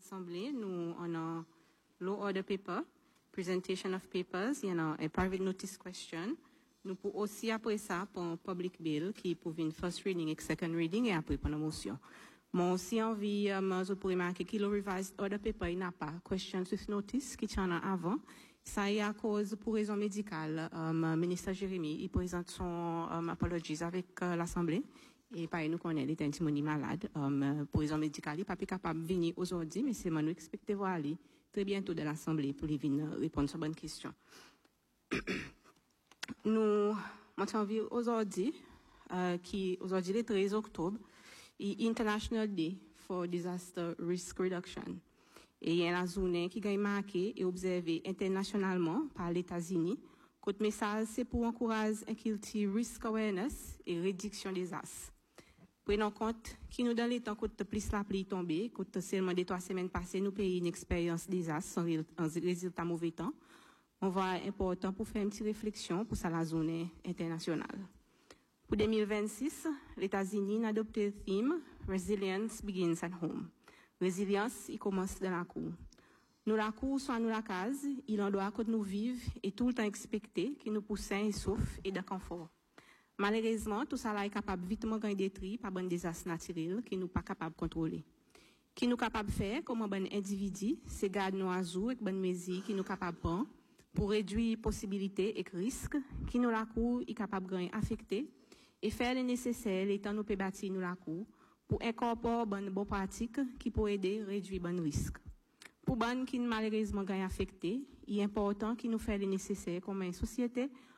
l'Assemblée, nous on a law order paper, presentation of papers, a private notice question. Nous pour aussi après ça pour un public bill qui pour une first reading et second reading et après pour une motion. Moi aussi envie je pourrais marquer que le revised order paper il n'a pas questions with notice qui tient avant. Ça est à cause pour raison médicale. Ministre Jérémy il présente son apologies avec l'Assemblée et par nous connaît il est un petit malade. Pour raison médicale il pas capable de venir aujourd'hui mais c'est nous expecter voir lui très bientôt de l'Assemblée pour venir répondre à bonne question. Nous m'entendons aujourd'hui qui aujourd'hui le 13 octobre International Day for Disaster Risk Reduction. Et il y a la zone qui est marquée et observée internationalement par les États-Unis. Notre message, c'est pour encourager un culture risk awareness et réduction des désastres. Prenons compte que nous, dans les temps, quand plus la pluie tombée, quand seulement des 3 semaines passées, nous payons une expérience désastre sans résultat mauvais temps, on va important pour faire une petite réflexion pour ça la zone internationale. Pour 2026, les États-Unis ont adopté le thème Resilience begins at home. Résilience, il commence dans la cour. Nous la cour, soit nous la case, il en doit que nous vivons et tout le temps expecté que nous poussons et sauf et de confort. Malheureusement, tout ça là est capable vite de gagner des tri par bon désastre naturel qui nous pas capable de contrôler. Qui nous capable de faire comme un bon individu, c'est garder nos azous et bonnes mesures qui nous capable de prendre pour réduire possibilités et risques qui nous la cour est capable de gagner affecté et faire le nécessaire, les temps nous peut bâtir nous la cour, pour incorporer bonnes pratiques qui pourraient aider à réduire bon risque. Pour bonnes qui malheureusement gagnent affecté, il est important qu'il nous fait le nécessaire comme une société